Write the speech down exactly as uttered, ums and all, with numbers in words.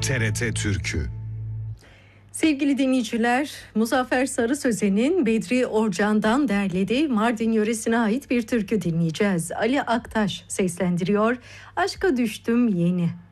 T R T Türkü. Sevgili dinleyiciler, Muzaffer Sarı Sözen'in Bedri Orcan'dan derlediği Mardin yöresine ait bir türkü dinleyeceğiz. Ali Aktaş seslendiriyor. Aşka düştüm yeni.